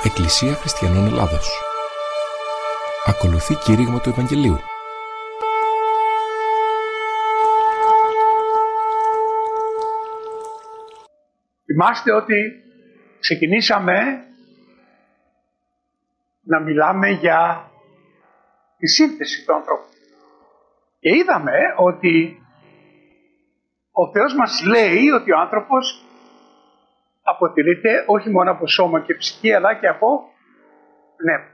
Εκκλησία Χριστιανών Ελλάδος. Ακολουθεί κήρυγμα του Ευαγγελίου. Θυμάστε ότι ξεκινήσαμε να μιλάμε για τη σύνθεση του ανθρώπου. Και είδαμε ότι ο Θεός μας λέει ότι ο άνθρωπος αποτελείται όχι μόνο από σώμα και ψυχή, αλλά και από πνεύμα.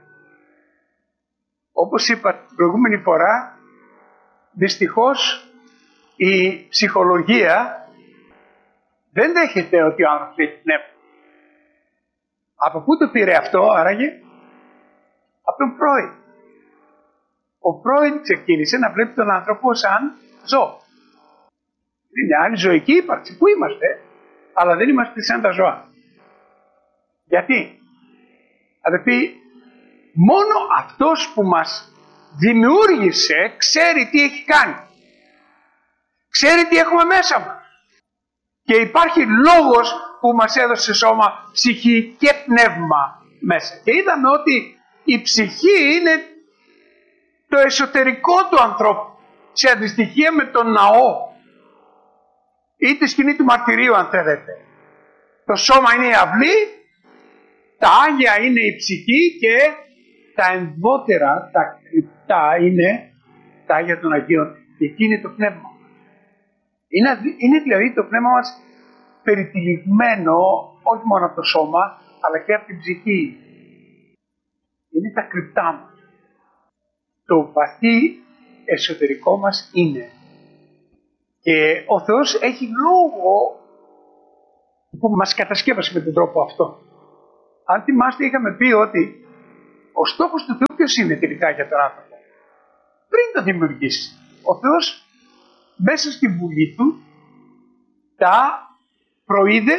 Όπως είπα την προηγούμενη φορά, δυστυχώς η ψυχολογία δεν δέχεται ότι ο άνθρωπος έχει πνεύμα. Από πού το πήρε αυτό άραγε? Από τον Φρόιντ. Ο Φρόιντ ξεκίνησε να βλέπει τον άνθρωπο σαν ζώο. Είναι μια άλλη ζωική ύπαρξη. Πού είμαστε? Αλλά δεν είμαστε σαν τα ζώα. Γιατί? Αδελφοί, μόνο αυτός που μας δημιούργησε ξέρει τι έχει κάνει. Ξέρει τι έχουμε μέσα μας. Και υπάρχει λόγος που μας έδωσε σώμα, ψυχή και πνεύμα μέσα. Και είδαμε ότι η ψυχή είναι το εσωτερικό του ανθρώπου, σε αντιστοιχεία με τον ναό ή τη σκηνή του μαρτυρίου, αν θέλετε. Το σώμα είναι η αυλή, τα άγια είναι η ψυχή και τα εμβότερα, τα κρυπτά είναι τα άγια των Αγίων. Και εκεί είναι το πνεύμα. Είναι δηλαδή το πνεύμα μας περιτυλιγμένο όχι μόνο από το σώμα, αλλά και από την ψυχή. Είναι τα κρυπτά μας. Το βαθύ εσωτερικό μας είναι. Και ο Θεός έχει λόγο που μας κατασκεύασε με τον τρόπο αυτό. Αν θυμάστε, είχαμε πει ότι ο στόχος του Θεού ποιος είναι τελικά για τον άνθρωπο? Πριν το δημιουργήσει, ο Θεός μέσα στη βουλή του τα προείδε,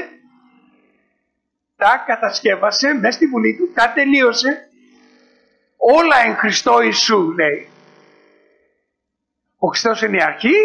τα κατασκεύασε μέσα στη βουλή του, τα τελείωσε. Όλα εν Χριστώ Ιησού, λέει. Ο Χριστός είναι η αρχή,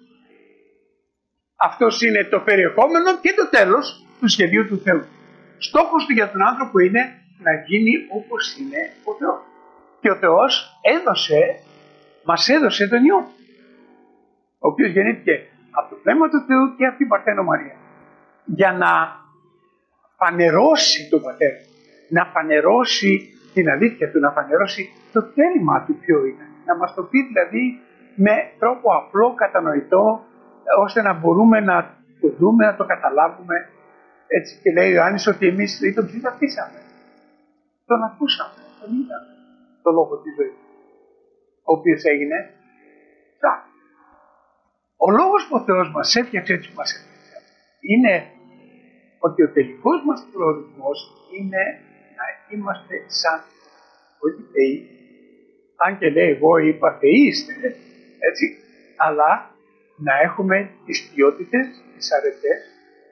αυτός είναι το περιεχόμενο και το τέλος του σχεδίου του Θεού. Στόχος του για τον άνθρωπο είναι να γίνει όπως είναι ο Θεός. Και ο Θεός μας έδωσε τον Υιό, ο οποίος γεννήθηκε από το Πνεύμα του Θεού και από την Παρθένο Μαρία, για να φανερώσει τον Πατέρα, να φανερώσει την αλήθεια του, να φανερώσει το θέλημά του ποιο είναι, να μας το πει δηλαδή με τρόπο απλό, κατανοητό, ώστε να μπορούμε να το δούμε, να το καταλάβουμε. Έτσι και λέει ο Ιωάννης ότι εμείς τον ψηφίσαμε, τον ακούσαμε, τον είδαμε, το λόγο της ζωής, ο οποίος έγινε σαν. Ο λόγος που ο Θεός μας έφτιαξε έτσι που μας έφτιαξε είναι ότι ο τελικός μας προορισμός είναι να είμαστε σαν, όχι θεοί, αν και λέει εγώ είπα θεοί είστε, έτσι, αλλά να έχουμε τις ποιότητες, τις αρετές,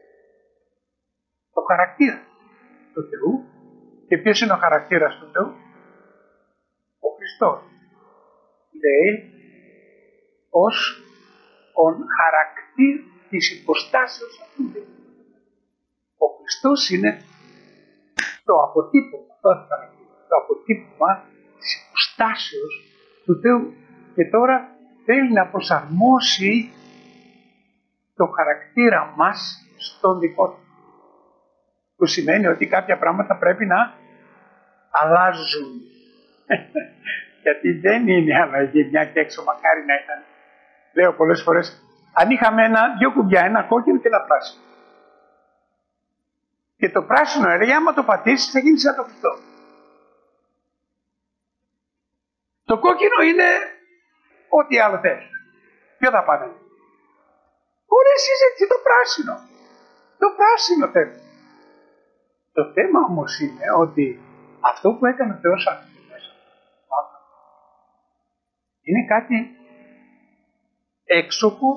το χαρακτήρα του Θεού. Και ποιος είναι ο χαρακτήρας του Θεού? Ο Χριστός. Λέει ως ο χαρακτήρ της υποστάσεως αυτού. Ο Χριστός είναι το αποτύπωμα, το αποτύπωμα της υποστάσεως του Θεού. Και τώρα θέλει να προσαρμόσει το χαρακτήρα μας στον δικό του. Που σημαίνει ότι κάποια πράγματα πρέπει να αλλάζουν. Γιατί δεν είναι αλλαγή μια και έξω, μακάρι να ήταν. Λέω πολλές φορές, αν είχαμε δύο κουμπιά, ένα κόκκινο και ένα πράσινο. Και το πράσινο έλεγε, άμα το πατήσεις θα γίνει σαν το Χριστό. Το κόκκινο είναι ό,τι άλλο θες. Ποιο θα πάνε? Χωρίς συζήτηση το πράσινο. Το πράσινο θέλει. Το θέμα όμως είναι ότι αυτό που έκανε ο Θεός μέσα είναι κάτι έξοχο,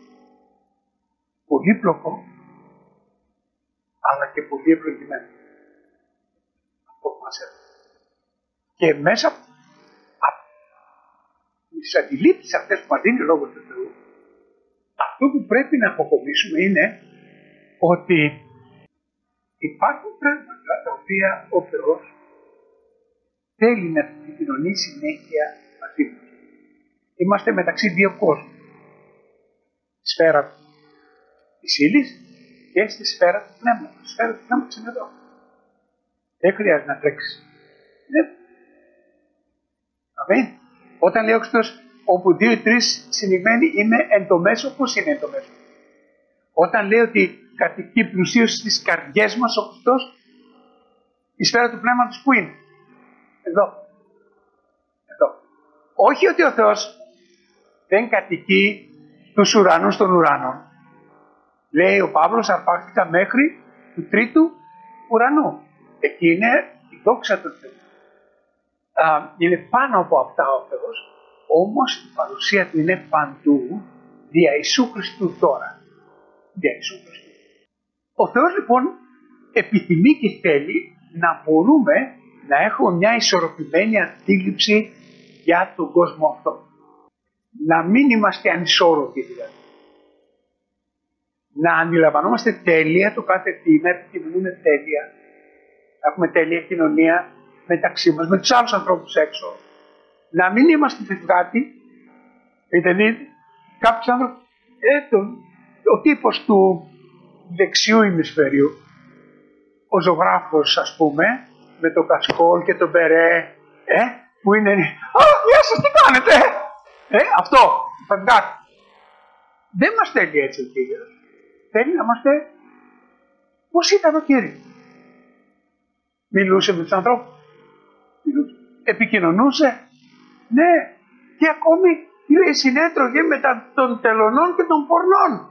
πολύπλοκο, αλλά και πολύ ευλογημένο. Αυτό που μας έφερε. Και μέσα από τις αντιλήψεις αυτές που μας δίνει ο Λόγος του Θεού, αυτό που πρέπει να αποκομίσουμε είναι ότι υπάρχουν πράγματα τα οποία ο Θεός θέλει να επικοινωνεί συνέχεια μαζί μας. Είμαστε μεταξύ δύο κόσμων. Στη σφαίρα της ύλης και στη σφαίρα του πνεύματος. Στη σφαίρα του πνεύματος είναι εδώ. Δεν χρειάζεται να τρέξεις. Αμήν. Όταν λέει ο Χριστός, όπου 2 ή 3 συνηγμένοι είμαι εν το μέσο, πώς είναι εν το μέσο? Όταν λέει ότι κατοικεί πλουσίως στις καρδιές μας ο Χριστός, η σφαίρα του πνεύματος που είναι? Εδώ. Εδώ. Όχι ότι ο Θεός δεν κατοικεί τους ουρανούς των ουρανών. Λέει ο Παύλος, αρπάχθηκα μέχρι του 3ου ουρανού. Εκεί είναι η δόξα του Θεού. Είναι πάνω από αυτά ο Θεός, όμως η παρουσία του είναι παντού, δια Ιησού Χριστού τώρα. Δια Ιησού Χριστού. Ο Θεός λοιπόν επιθυμεί και θέλει να μπορούμε να έχουμε μια ισορροπημένη αντίληψη για τον κόσμο αυτό. Να μην είμαστε ανισόρροποι δηλαδή. Να αντιλαμβανόμαστε τέλεια το κάθε τι, να επικοινωνούμε τέλεια, να έχουμε τέλεια κοινωνία μεταξύ μας, με τους άλλους ανθρώπους έξω. Να μην είμαστε φευγάτοι, δηλαδή κάποιοι άνθρωποι, ο τύπος του δεξιού ημισφαιρίου, ο ζωγράφος ας πούμε, με το κασκόλ και το μπερέ, που είναι, γεια σας, τι κάνετε, αυτό, φευγάτι. Δεν μας θέλει έτσι ο Κύριος. Θέλει να είμαστε πώς ήταν ο Κύριος. Μιλούσε με τους ανθρώπους. Επικοινωνούσε. Ναι. Και ακόμη συνέτρωγε μετά των τελωνών και των πορνών.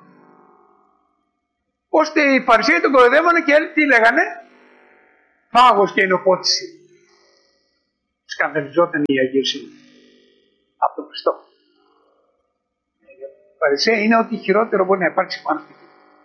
Ώστε οι Φαρισαίοι τον κοροϊδεύανε και τι λέγανε? Φάγος και εινοπότηση. Σκανδαλιζόταν η αγίωση από τον Χριστό. Οι Φαρισαίοι είναι ότι χειρότερο μπορεί να υπάρξει πάνω στη γη.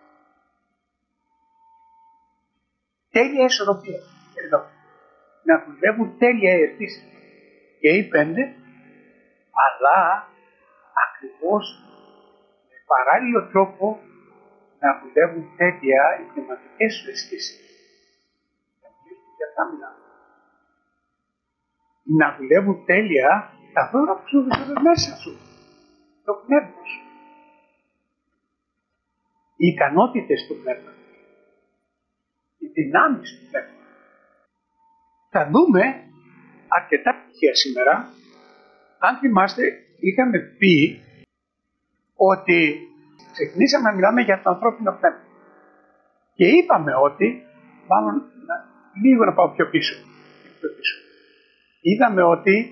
Τέλεια ισορροπία. Εδώ. Να δουλεύουν τέλεια οι αισθήσεις. Και οι 5, αλλά ακριβώς με παράλληλο τρόπο να δουλεύουν τέλεια οι πνευματικές σου αισθήσεις. Για αυτά μιλάμε. Να δουλεύουν τέλεια τα δώρα που σου βρίσκονται μέσα σου. Το πνεύμα σου. Οι ικανότητες του πνεύματος. Οι δυνάμεις του πνεύματος. Θα δούμε αρκετά πτυχία σήμερα. Αν θυμάστε, είχαμε πει ότι ξεκινήσαμε να μιλάμε για το ανθρώπινο πνεύμα. Και είπαμε ότι, μάλλον λίγο να πάω πιο πίσω. Είδαμε ότι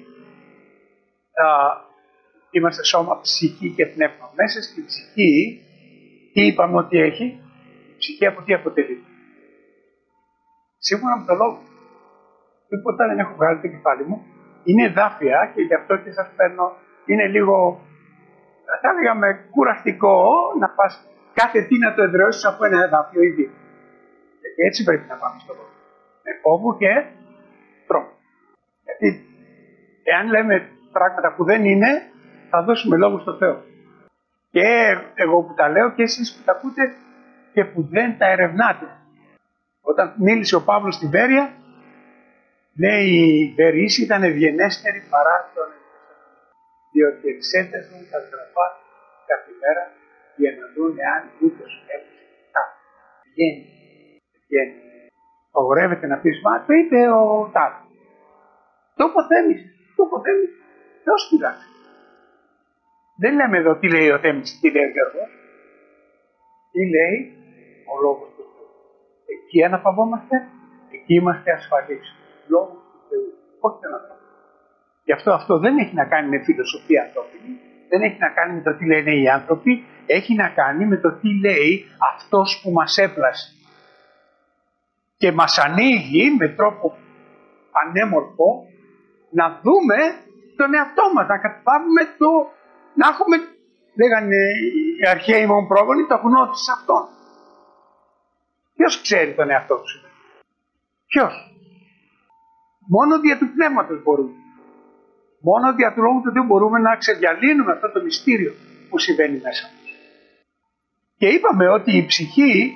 είμαστε σώμα, ψυχή και πνεύμα. Μέσα στη ψυχή, τι είπαμε ότι έχει? Η ψυχή από τι αποτελεί? Σύμφωνα με τον λόγο. Τίποτα δεν έχω βγάλει το κεφάλι μου. Είναι εδάφια και γι' αυτό και σας παίρνω. Είναι λίγο, θα λέγαμε, κουραστικό να πας κάθε τι να το εδραιώσεις από ένα εδάφιο ή δύο. Και έτσι πρέπει να πάμε στο λόγο. Με φόβο και τρόπο. Γιατί εάν λέμε πράγματα που δεν είναι, θα δώσουμε λόγο στο Θεό. Και εγώ που τα λέω και εσείς που τα ακούτε και που δεν τα ερευνάτε. Όταν μίλησε ο Παύλος στην Βέρεια, λέει η Βερήση ήταν ευγενέστερη παρά τον Θεσσαλονίκη. Διότι εξέταζαν τα γραφά κάθε μέρα για να δουν εάν ούτως έπαιζε κάτι. Βγαίνει. Παγορεύεται να πεις, μα το είπε ο Τάδε. Το υποθέμησε. Θεός πειράζει. Δεν λέμε εδώ τι λέει ο Θέμης, τι λέει ο Γιώργος. Τι λέει ο λόγος του Θεού. Εκεί αναπαυόμαστε, εκεί είμαστε ασφαλείς. Λόγος του Θεού. Όχι τον άνθρωπο. Γι' αυτό δεν έχει να κάνει με φιλοσοφία ανθρώπινη, δεν έχει να κάνει με το τι λένε οι άνθρωποι, έχει να κάνει με το τι λέει αυτός που μας έπλασε. Και μας ανοίγει με τρόπο πανέμορφο να δούμε τον εαυτό μας, να καταλάβουμε να έχουμε, λέγανε οι αρχαίοι μου πρόγονοι, το γνώτη αυτόν. Ποιος ξέρει τον εαυτό του σήμερα? Ποιος? Μόνο δια του πνεύματος μπορούμε. Μόνο δια του λόγου του Θεού μπορούμε να ξεδιαλύνουμε αυτό το μυστήριο που συμβαίνει μέσα μας. Και είπαμε ότι η ψυχή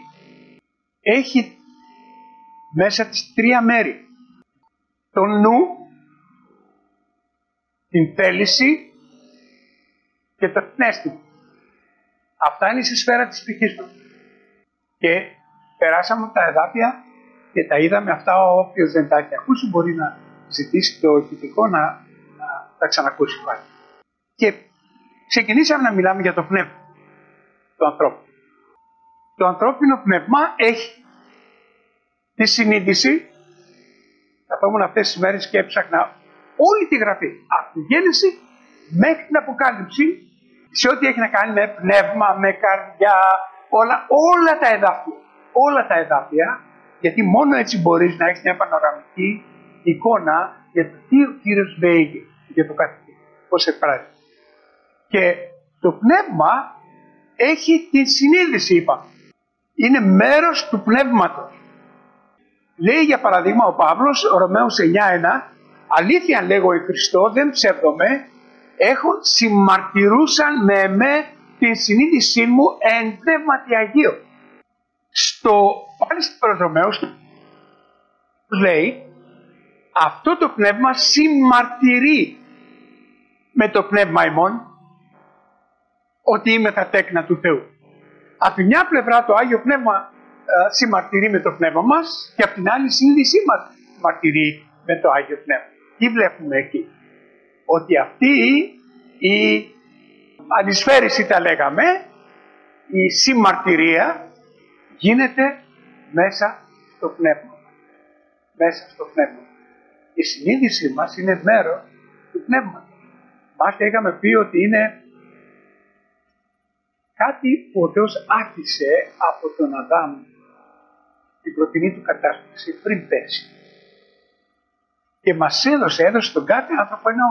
έχει μέσα της 3 μέρη. Το νου, την θέληση και το συναίσθημα. Αυτά είναι στη σφαίρα της ψυχής μας. Και περάσαμε από τα εδάφια και τα είδαμε αυτά. Όποιος δεν τα έχει ακούσει μπορεί να ζητήσει το ηχητικό να τα ξανακούσει πάλι. Και ξεκινήσαμε να μιλάμε για το πνεύμα του ανθρώπου. Το ανθρώπινο πνεύμα έχει τη συνείδηση. Καθόμουν αυτές τις μέρες και έψαχνα όλη τη γραφή, από τη Γέννηση μέχρι την Αποκάλυψη, σε ό,τι έχει να κάνει με πνεύμα, με καρδιά, όλα τα εδάφια. Όλα τα εδάφια, γιατί μόνο έτσι μπορείς να έχεις μια πανοραμική εικόνα για το τι ο Κύριος λέει για το κάθε τι, πώς εκφράζει. Και το πνεύμα έχει την συνείδηση, είπαμε. Είναι μέρος του πνεύματος. Λέει για παραδείγμα ο Παύλος, Ρωμαίους 9:1, αλήθεια λέγω η Χριστό, δεν ψεύδομαι, έχουν συμμαρτυρούσαν με εμέ την συνείδησή μου εν πνεύματι Αγίου. Πάλι στους Ρωμαίους λέει, αυτό το πνεύμα συμμαρτυρεί με το πνεύμα ημών ότι είμαι τα τέκνα του Θεού. Από τη μια πλευρά το Άγιο Πνεύμα συμμαρτυρεί με το πνεύμα μας και από την άλλη η συνείδησή μας μαρτυρεί με το Άγιο Πνεύμα. Τι βλέπουμε εκεί? Ότι αυτή η ανισφαίρηση, τα λέγαμε, η συμμαρτυρία γίνεται μέσα στο πνεύμα. Μέσα στο πνεύμα. Η συνείδησή μας είναι μέρος του πνεύματος. Μάλιστα είχαμε πει ότι είναι κάτι που ο Θεός άφησε από τον Αδάμ την πρωτινή του κατάσταση πριν πέσει. Και μας έδωσε στον κάθε άνθρωπο ένα